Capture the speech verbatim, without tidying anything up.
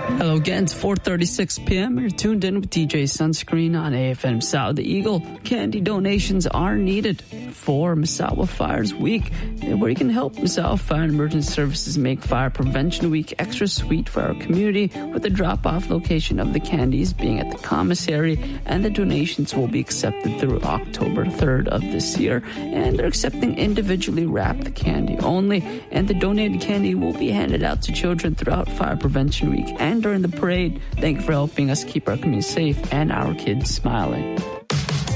Hello again, it's four thirty-six p.m. You're tuned in with D J Sunscreen on A F M South the Eagle. Candy donations are needed for Misawa Fires Week, where you can help Misawa Fire and Emergency Services make Fire Prevention Week extra sweet for our community, with the drop-off location of the candies being at the commissary, and the donations will be accepted through October third of this year, and they're accepting individually wrapped candy only, and the donated candy will be handed out to children throughout Fire Prevention Week and during the parade. Thank you for helping us keep our community safe and our kids smiling.